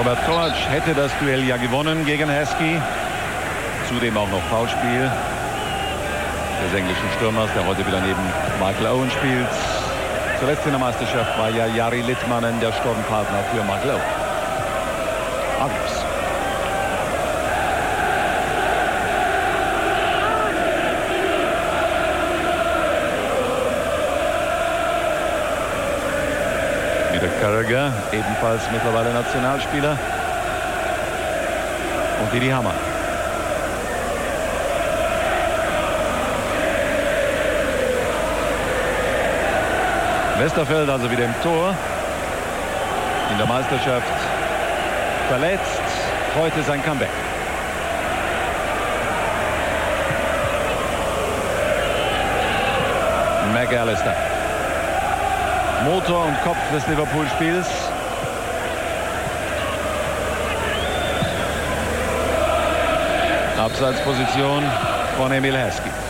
Robert Kovac hätte das Duell ja gewonnen gegen Heskey. Zudem auch noch Foulspiel des englischen Stürmers, der heute wieder neben Michael Owen spielt. Zuletzt in der Meisterschaft war ja Jari Litmanen der Sturmpartner für Michael Owen. Angriffs. Wieder Carragher, ebenfalls mittlerweile Nationalspieler. Und Didi Hamann. Westerfeld also wieder im Tor. In der Meisterschaft verletzt. Heute sein Comeback. McAllister. Motor und Kopf des Liverpool-Spiels. Abseitsposition von Emil Heskey.